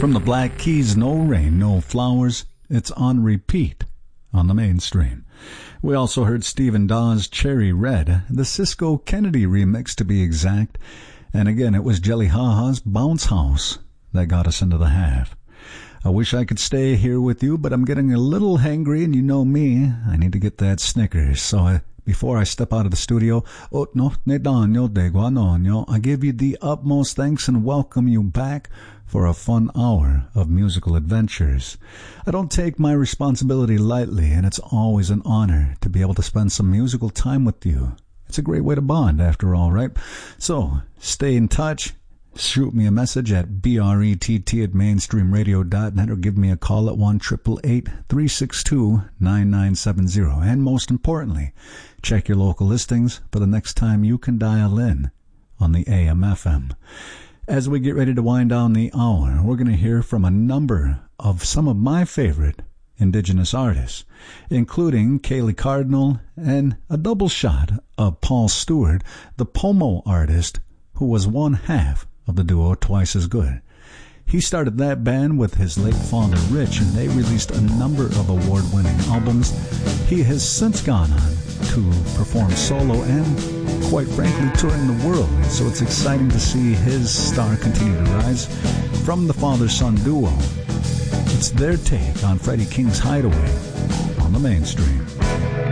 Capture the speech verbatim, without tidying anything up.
From the Black Keys, No Rain, No Flowers. It's on repeat on the mainstream. We also heard Stephen Dawes' Cherry Red, the Cisco Kennedy remix to be exact. And again, it was Jelly Ha-Ha's Bounce House that got us into the half. I wish I could stay here with you, but I'm getting a little hangry, and you know me. I need to get that Snickers. So I, before I step out of the studio, oh, no, ne danyo de guanonyo, I give you the utmost thanks and welcome you back for a fun hour of musical adventures. I don't take my responsibility lightly, and it's always an honor to be able to spend some musical time with you. It's a great way to bond, after all, right? So, stay in touch. Shoot me a message at brett at mainstreamradio dot net or give me a call at one eight eight eight, three six two, nine nine seven zero. And most importantly, check your local listings for the next time you can dial in on the A M F M. As we get ready to wind down the hour, we're going to hear from a number of some of my favorite indigenous artists, including Kaylee Cardinal and a double shot of Paul Stewart, the Pomo artist who was one half of the duo Twice as Good. He started that band with his late father Rich, and they released a number of award-winning albums. He has since gone on to perform solo and, quite frankly, touring the world. So it's exciting to see his star continue to rise. From the father-son duo, it's their take on Freddie King's Hideaway on the mainstream.